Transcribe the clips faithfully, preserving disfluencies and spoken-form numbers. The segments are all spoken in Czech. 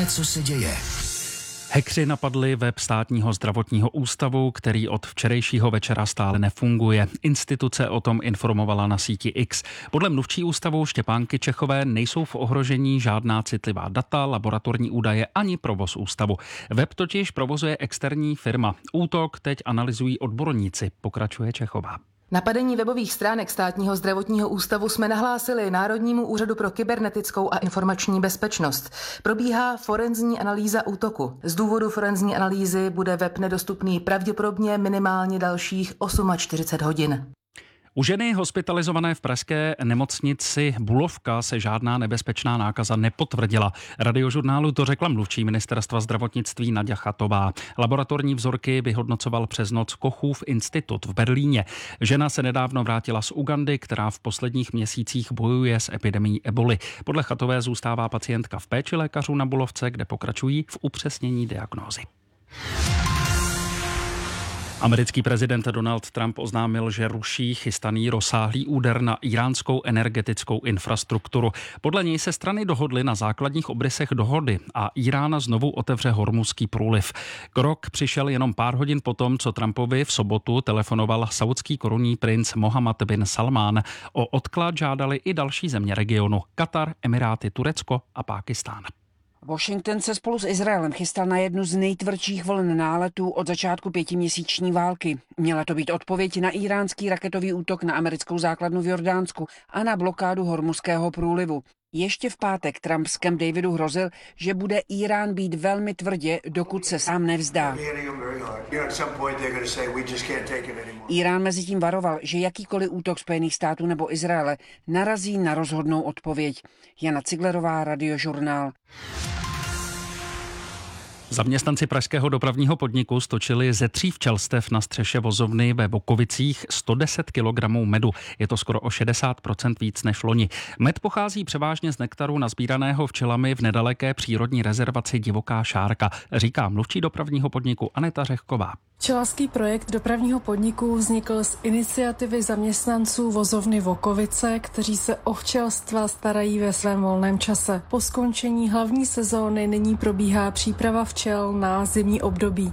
Víme, co se děje. Hackři napadli web Státního zdravotního ústavu, který od včerejšího večera stále nefunguje. Instituce o tom informovala na síti X. Podle mluvčí ústavu Štěpánky Čechové nejsou v ohrožení žádná citlivá data, laboratorní údaje ani provoz ústavu. Web totiž provozuje externí firma. Útok teď analyzují odborníci, pokračuje Čechová. Napadení webových stránek Státního zdravotního ústavu jsme nahlásili Národnímu úřadu pro kybernetickou a informační bezpečnost. Probíhá forenzní analýza útoku. Z důvodu forenzní analýzy bude web nedostupný pravděpodobně minimálně dalších čtyřicet osm hodin. U ženy hospitalizované v pražské nemocnici Bulovka se žádná nebezpečná nákaza nepotvrdila. Radiožurnálu to řekla mluvčí ministerstva zdravotnictví Naďa Chatová. Laboratorní vzorky vyhodnocoval přes noc Kochův institut v Berlíně. Žena se nedávno vrátila z Ugandy, která v posledních měsících bojuje s epidemií eboli. Podle Chatové zůstává pacientka v péči lékařů na Bulovce, kde pokračují v upřesnění diagnózy. Americký prezident Donald Trump oznámil, že ruší chystaný rozsáhlý úder na iránskou energetickou infrastrukturu. Podle něj se strany dohodly na základních obrysech dohody a Irán znovu otevře Hormuzský průliv. Krok přišel jenom pár hodin potom, co Trumpovi v sobotu telefonoval saudský korunní princ Mohammed bin Salman. O odklad žádali i další země regionu: Katar, Emiráty, Turecko a Pákistán. Washington se spolu s Izraelem chystal na jednu z nejtvrdších vln náletů od začátku pětiměsíční války. Měla to být odpověď na iránský raketový útok na americkou základnu v Jordánsku a na blokádu Hormuzského průlivu. Ještě v pátek Trump s Camp Davidu hrozil, že bude Irán být velmi tvrdě, dokud se sám nevzdá. Irán mezitím varoval, že jakýkoliv útok Spojených států nebo Izraele narazí na rozhodnou odpověď. Jana Ciglerová, Radiožurnál. Zaměstnanci pražského dopravního podniku stočili ze tří včelstev na střeše vozovny ve Vokovicích sto deset kilogramů medu. Je to skoro o šedesát procent víc než loni. Med pochází převážně z nektaru nazbíraného včelami v nedaleké přírodní rezervaci Divoká Šárka, říká mluvčí dopravního podniku Aneta Řehková. Včelařský projekt dopravního podniku vznikl z iniciativy zaměstnanců vozovny Vokovice, kteří se o včelstva starají ve svém volném čase. Po skončení hlavní sezóny nyní probíhá příprava včel na zimní období.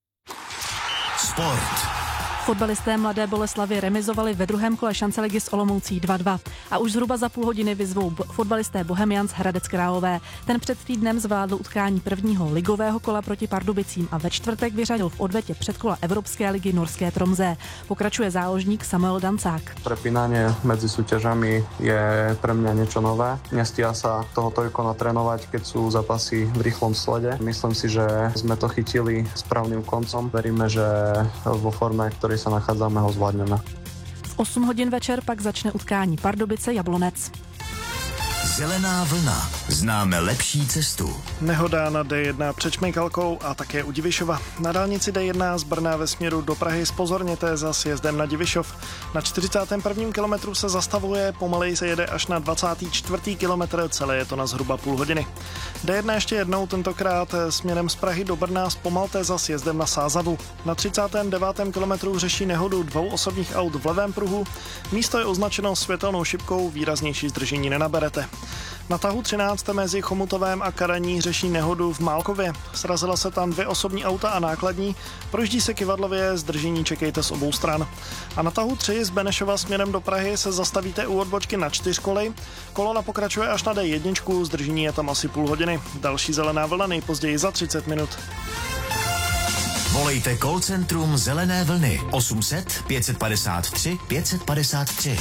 Sport. Fotbalisté Mladé Boleslavi remizovali ve druhém kole šanceligy s Olomoucí dva dva. A už zhruba za půl hodiny vyzvou fotbalisté Bohemians Hradec Králové. Ten před týdnem zvládl utkání prvního ligového kola proti Pardubicím a ve čtvrtek vyřadil v odvetě předkola Evropské ligy Norské Tromsé. Pokračuje záložník Samuel Dancák. Prepínanie medzi súťažami je pre mňa niečo nové. Nestíha sa toho toľko natrénovať, keď sú zápasy v rýchlom slede. Myslím si, že sme to chytili správnym koncom. Veríme, že vo forme, ktorý sa nachádzame, ho zvládneme. V osm hodin večer pak začne utkání Pardubice Jablonec. Zelená vlna. Známe lepší cestu. Nehoda na D jedna před Šmejkalkou a také u Divišova. Na dálnici D jedna z Brna ve směru do Prahy zpozorněte za sjezdem na Divišov. Na čtyřicátém prvním kilometru se zastavuje, pomaleji se jede až na dvacátý čtvrtý kilometr, celé je to na zhruba půl hodiny. D jedna ještě jednou, tentokrát směrem z Prahy do Brna zpomalte za sjezdem na Sázavu. Na třicátém devátém kilometru řeší nehodu dvou osobních aut v levém pruhu. Místo je označeno světelnou šipkou, výraznější zdržení nenaberete. Na tahu třináct mezi Chomutovém a Karaní řeší nehodu v Málkově. Srazila se tam dvě osobní auta a nákladní, projíždí se Kyvadlově, zdržení čekejte z obou stran. A na tahu tři z Benešova směrem do Prahy se zastavíte u odbočky na čtyřkolej. Kolona pokračuje až na D jedna, zdržení je tam asi půl hodiny. Další zelená vlna nejpozději za třicet minut. Volejte call centrum Zelené vlny osm set pět padesát tři pět padesát tři.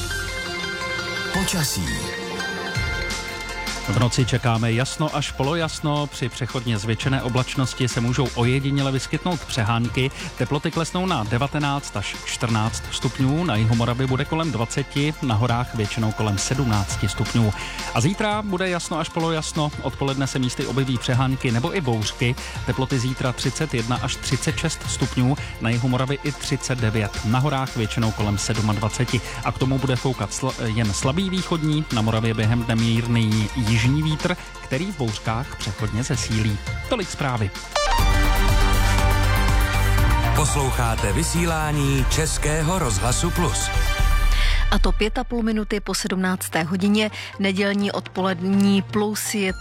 Počasí. V noci čekáme jasno až polojasno, při přechodně zvětšené oblačnosti se můžou ojediněle vyskytnout přehánky, teploty klesnou na devatenáct až čtrnáct stupňů, na jihu Moravy bude kolem dvacet, na horách většinou kolem sedmnáct stupňů. A zítra bude jasno až polojasno, odpoledne se místy objeví přehánky nebo i bouřky, teploty zítra třicet jedna až třicet šest stupňů, na jihu Moravy i třicet devět, na horách většinou kolem dvacet sedm a k tomu bude foukat sl- jen slabý východní, na Moravě během dne mírný jižní vítr, který v bouřkách přechodně zesílí. Tolik zprávy. Posloucháte vysílání Českého rozhlasu Plus. A to pět a půl minuty po sedmnácté hodině, nedělní odpolední Plus, je